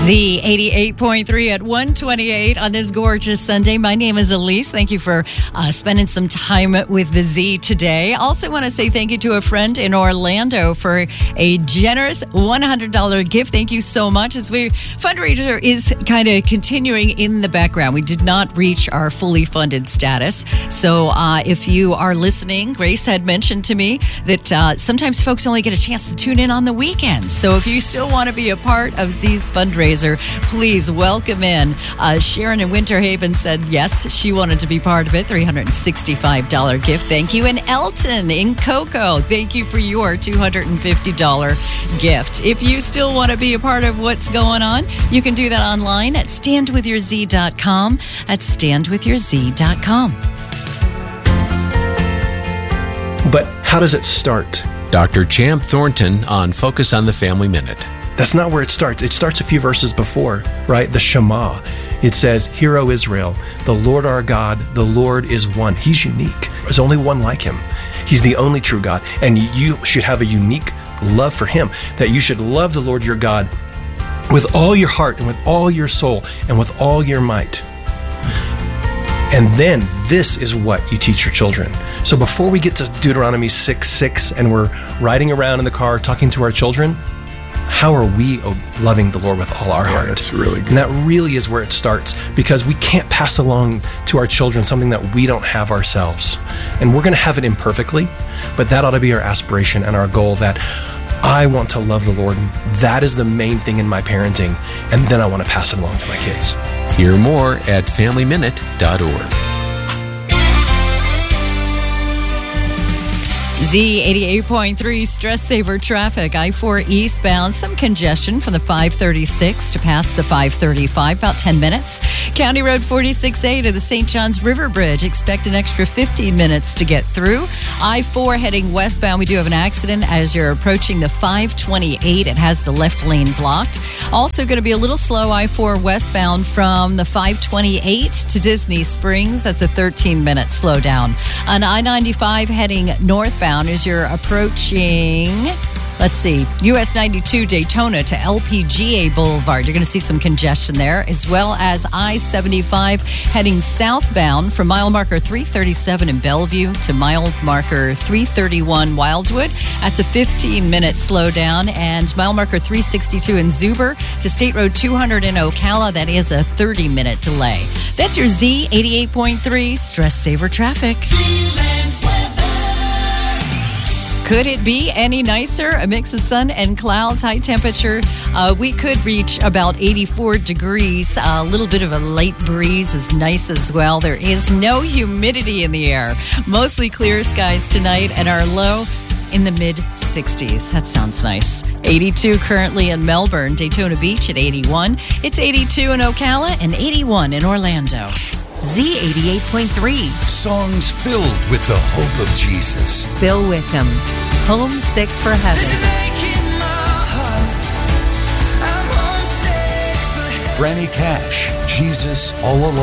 Z88.3 at 128 on this gorgeous Sunday. My name is Elise. Thank you for spending some time with the Z today. Also want to say thank you to a friend in Orlando for a generous $100 gift. Thank you so much. As fundraiser is kind of continuing in the background. We did not reach our fully funded status. So if you are listening, Grace had mentioned to me that sometimes folks only get a chance to tune in on the weekends. So if you still want to be a part of Z's fundraiser, please welcome in. Sharon in Winter Haven said yes, she wanted to be part of it. $365 gift. Thank you. And Elton in Cocoa, thank you for your $250 gift. If you still want to be a part of what's going on, you can do that online at standwithyourz.com. At standwithyourz.com. But how does it start? Dr. Champ Thornton on Focus on the Family Minute. That's not where it starts. It starts a few verses before, right? The Shema. It says, "Hear, O Israel, the Lord our God, the Lord is one." He's unique. There's only one like him. He's the only true God. And you should have a unique love for him, that you should love the Lord your God with all your heart and with all your soul and with all your might. And then this is what you teach your children. So before we get to Deuteronomy 6:6 and we're riding around in the car talking to our children, how are we loving the Lord with all our heart? That's really good. And that really is where it starts, because we can't pass along to our children something that we don't have ourselves. And we're going to have it imperfectly, but that ought to be our aspiration and our goal, that I want to love the Lord. That is the main thing in my parenting, and then I want to pass it along to my kids. Hear more at FamilyMinute.org. Z88.3 stress saver traffic. I-4 eastbound, some congestion from the 536 to past the 535, about 10 minutes. County Road 46A to the St. Johns River Bridge. Expect an extra 15 minutes to get through. I-4 heading westbound. We do have an accident as you're approaching the 528. It has the left lane blocked. Also going to be a little slow I-4 westbound from the 528 to Disney Springs. That's a 13-minute slowdown. On I-95 heading northbound as you're approaching, US 92 Daytona to LPGA Boulevard. You're going to see some congestion there, as well as I-75 heading southbound from mile marker 337 in Bellevue to mile marker 331 Wildwood. That's a 15-minute slowdown. And mile marker 362 in Zuber to State Road 200 in Ocala. That is a 30-minute delay. That's your Z88.3 stress saver traffic. Could it be any nicer? A mix of sun and clouds, high temperature. We could reach about 84 degrees. A little bit of a light breeze is nice as well. There is no humidity in the air. Mostly clear skies tonight, and our low in the mid-60s. That sounds nice. 82 currently in Melbourne. Daytona Beach at 81. It's 82 in Ocala and 81 in Orlando. Z88.3. Songs filled with the hope of Jesus. Fill with him. Homesick for heaven. Franny Cash, Jesus All Alone.